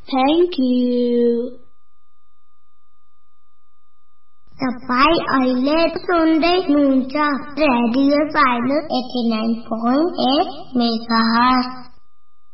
Thank you. तपाईँ अहिले सुन्दै हुनुहुन्छ रेडियो साइलेन्स 89.8 मेगाहर्ज।